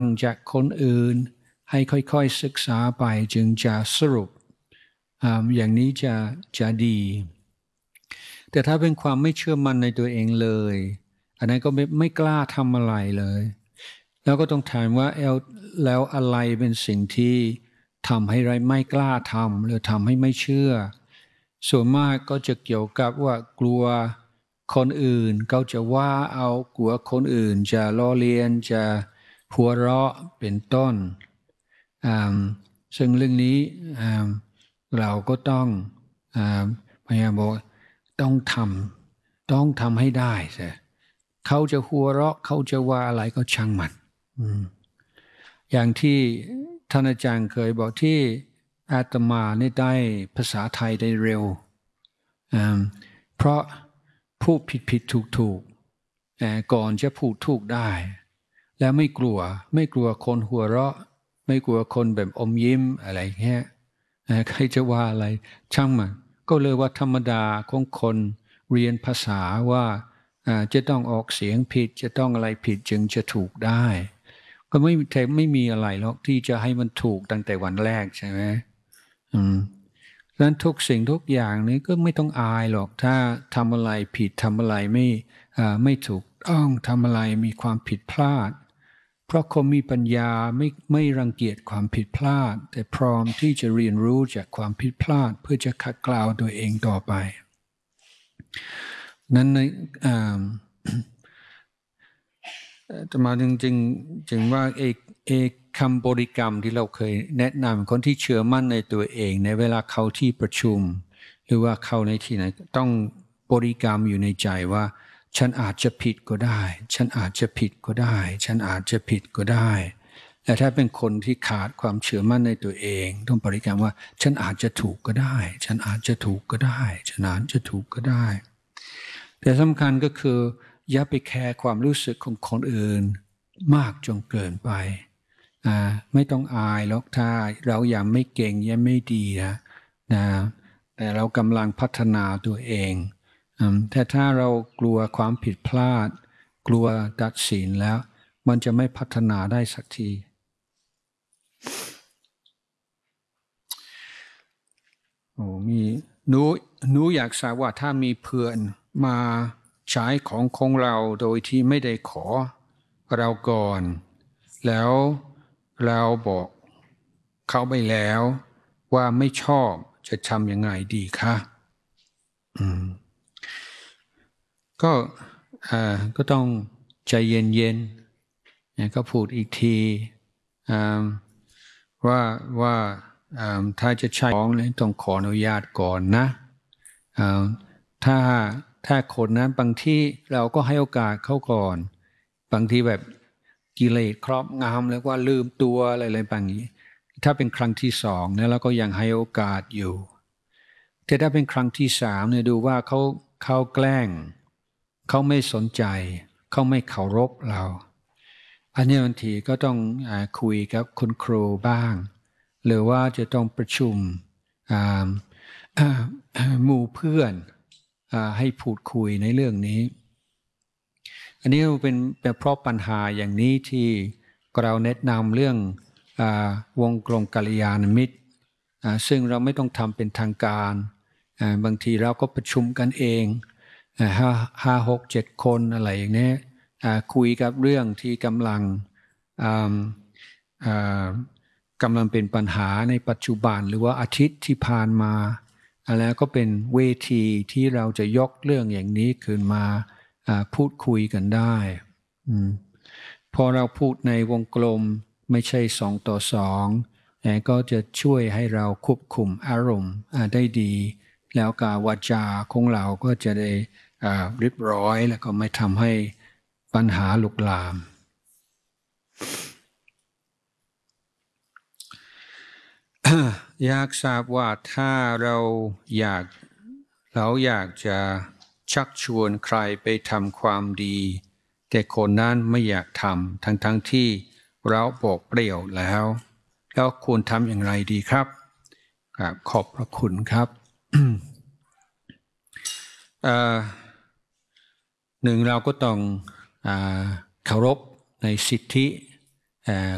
จากคนอื่นให้ค่อยๆศึกษาไปจึงจะสรุปอย่างนี้จะดีแต่ถ้าเป็นความไม่เชื่อมั่นในตัวเองเลยอันนั้นก็ไม่กล้าทำอะไรเลยแล้วก็ต้องถามว่าแล้วอะไรเป็นสิ่งที่ทำให้เราไม่กล้าทำหรือทำให้ไม่เชื่อส่วนมากก็จะเกี่ยวกับว่ากลัวคนอื่นเขาจะว่าเอากลัวคนอื่นจะล้อเลียนจะหัวเราะเป็นต้นซึ่งเรื่องนี้เราก็ต้องพยายามบอกต้องทำให้ได้ใช่เขาจะหัวเราะเขาจะว่าอะไรก็ช่างมันอย่างที่ท่านอาจารย์เคยบอกที่อาตมาได้ภาษาไทยได้เร็วเพราะพูดผิดถูกก่อนจะพูดถูกได้แล้วไม่กลัวคนหัวเราะไม่กลัวคนแบบอมยิ้มอะไรเงี้ยใครจะว่าอะไรช่างมันก็เลยว่าธรรมดาของคนเรียนภาษาว่าจะต้องออกเสียงผิดจะต้องอะไรผิดจึงจะถูกได้ก็ไม่มีอะไรหรอกที่จะให้มันถูกตั้งแต่วันแรกใช่ไหมดังนั้นทุกสิ่งทุกอย่างนี้ก็ไม่ต้องอายหรอกถ้าทำอะไรผิดทำอะไรไม่ถูกต้องทำอะไรมีความผิดพลาดเพราะคนมีปัญญาไม่รังเกียจความผิดพลาดแต่พร้อมที่จะเรียนรู้จากความผิดพลาดเพื่อจะขัดเกลาตัวเองต่อไปนั้นจะมาจริงว่าคำบริกรรมที่เราเคยแนะนำคนที่เชื่อมั่นในตัวเองในเวลาเข้าที่ประชุมหรือว่าเข้าในที่ไหนต้องบริกรรมอยู่ในใจว่าฉันอาจจะผิดก็ได้ฉันอาจจะผิดก็ได้ฉันอาจจะผิดก็ได้แต่ถ้าเป็นคนที่ขาดความเชื่อมั่นในตัวเองต้องบริกรรมว่าฉันอาจจะถูกก็ได้ฉันอาจจะถูกก็ได้ฉันอาจจะถูกก็ได้แต่สำคัญก็คืออย่าไปแคร์ความรู้สึกของคนอื่นมากจนเกินไปไม่ต้องอายหรอกถ้าเรายังไม่เก่งยังไม่ดีนะแต่เรากำลังพัฒนาตัวเองแต่ถ้าเรากลัวความผิดพลาดกลัวตัดสินแล้วมันจะไม่พัฒนาได้สักทีหนูอยากทราบว่าถ้ามีเพื่อนมาใช้ของเราโดยที่ไม่ได้ขอเราก่อนแล้วเราบอกเขาไปแล้วว่าไม่ชอบจะทำยังไงดีคะก็ต้องใจเย็นๆก็พูดอีกทีว่าถ้าจะใช้ของต้องขออนุญาตก่อนนะถ้าคนนั้นบางที่เราก็ให้โอกาสเขาก่อนบางทีแบบกิเลสครอบงำแล้วว่าลืมตัวอะไรบางอย่างถ้าเป็นครั้งที่สองเนี่ยเราก็ยังให้โอกาสอยู่แต่ถ้าเป็นครั้งที่สามเนี่ยดูว่าเขาแกล้งเขาไม่สนใจเขาไม่เคารพเราอันนี้บางทีก็ต้องคุยกับคุณครูบ้างหรือว่าจะต้องประชุมหมู่เพื่อนให้พูดคุยในเรื่องนี้อันนี้เป็นเพราะปัญหาอย่างนี้ที่เราแนะนำเรื่องวงกลมกัลยาณมิตรซึ่งเราไม่ต้องทำเป็นทางการบางทีเราก็ประชุมกันเอง5-6-7 คนอะไรอย่างนี้คุยกับเรื่องที่กำลังเป็นปัญหาในปัจจุบันหรือว่าอาทิตย์ที่ผ่านมาแล้วก็เป็นเวทีที่เราจะยกเรื่องอย่างนี้ขึ้นมาพูดคุยกันได้พอเราพูดในวงกลมไม่ใช่2-2ก็จะช่วยให้เราควบคุมอารมณ์ได้ดีแล้วการวาจาของเราก็จะได้เรียบร้อยแล้วก็ไม่ทำให้ปัญหาลุกลามอยากทราบว่าถ้าเราอยากจะชักชวนใครไปทำความดีแต่คนนั้นไม่อยากทำทั้งที่เราบอกเปรี้ยวแล้วควรทำอย่างไรดีครับขอบพระคุณครับหนึ่งเราก็ต้องเคารพในสิทธิ